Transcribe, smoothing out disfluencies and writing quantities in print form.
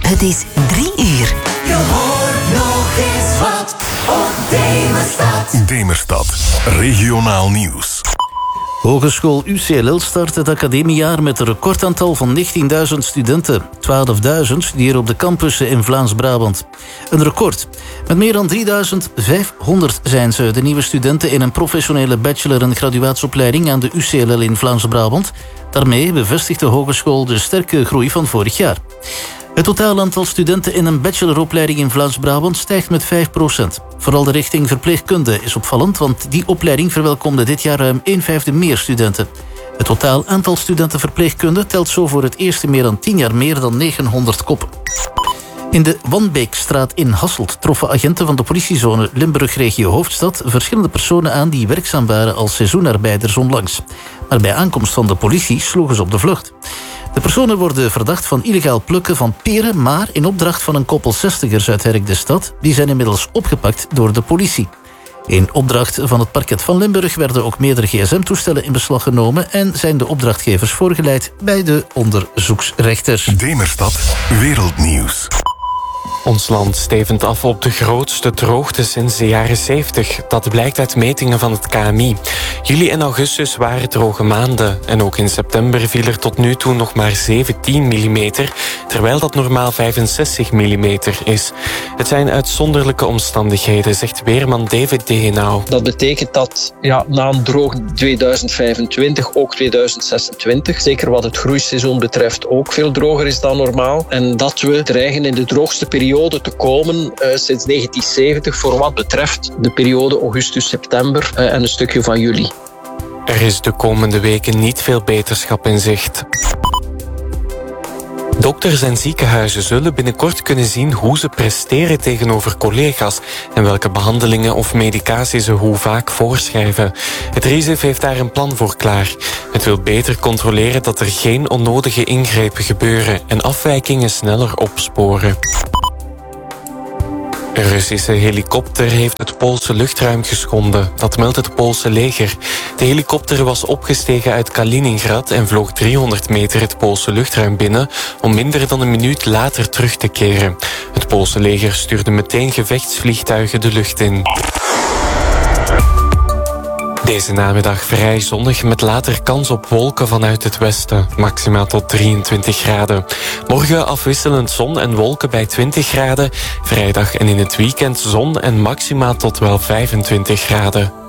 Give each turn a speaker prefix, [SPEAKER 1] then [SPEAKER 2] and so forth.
[SPEAKER 1] Het is 3 uur.
[SPEAKER 2] Je hoort nog eens wat op Demerstad.
[SPEAKER 3] Demerstad, regionaal nieuws.
[SPEAKER 4] Hogeschool UCLL start het academiejaar met een recordaantal van 19.000 studenten. 12.000 studeren op de campussen in Vlaams-Brabant. Een record. Met meer dan 3.500 zijn ze, de nieuwe studenten in een professionele bachelor- en graduatieopleiding aan de UCLL in Vlaams-Brabant. Daarmee bevestigt de hogeschool de sterke groei van vorig jaar. Het totaal aantal studenten in een bacheloropleiding in Vlaams-Brabant stijgt met 5%. Vooral de richting verpleegkunde is opvallend, want die opleiding verwelkomde dit jaar ruim 1/5 meer studenten. Het totaal aantal studenten verpleegkunde telt zo voor het eerst in meer dan 10 jaar meer dan 900 koppen. In de Wanbeekstraat in Hasselt troffen agenten van de politiezone Limburg-regio Hoofdstad verschillende personen aan die werkzaam waren als seizoenarbeiders onlangs. Maar bij aankomst van de politie sloegen ze op de vlucht. De personen worden verdacht van illegaal plukken van peren, maar in opdracht van een koppel 60ers uit Herk de Stad. Die zijn inmiddels opgepakt door de politie. In opdracht van het parket van Limburg werden ook meerdere gsm-toestellen in beslag genomen en zijn de opdrachtgevers voorgeleid bij de onderzoeksrechter.
[SPEAKER 3] Demerstad, wereldnieuws.
[SPEAKER 5] Ons land stevend af op de grootste droogte sinds de jaren 70. Dat blijkt uit metingen van het KMI. Juli en augustus waren droge maanden. En ook in september viel er tot nu toe nog maar 17 mm... terwijl dat normaal 65 mm is. Het zijn uitzonderlijke omstandigheden, zegt weerman David Degenau.
[SPEAKER 6] Dat betekent dat na een droog 2025 ook 2026, zeker wat het groeiseizoen betreft, ook veel droger is dan normaal. En dat we dreigen in de droogste periode te komen sinds 1970 voor wat betreft de periode augustus-september en een stukje van juli.
[SPEAKER 5] Er is de komende weken niet veel beterschap in zicht. Dokters en ziekenhuizen zullen binnenkort kunnen zien hoe ze presteren tegenover collega's en welke behandelingen of medicatie ze hoe vaak voorschrijven. Het RIZIF heeft daar een plan voor klaar. Het wil beter controleren dat er geen onnodige ingrepen gebeuren en afwijkingen sneller opsporen. Een Russische helikopter heeft het Poolse luchtruim geschonden. Dat meldt het Poolse leger. De helikopter was opgestegen uit Kaliningrad en vloog 300 meter het Poolse luchtruim binnen om minder dan een minuut later terug te keren. Het Poolse leger stuurde meteen gevechtsvliegtuigen de lucht in. Deze namiddag vrij zonnig met later kans op wolken vanuit het westen. Maximaal tot 23 graden. Morgen afwisselend zon en wolken bij 20 graden. Vrijdag en in het weekend zon en maximaal tot wel 25 graden.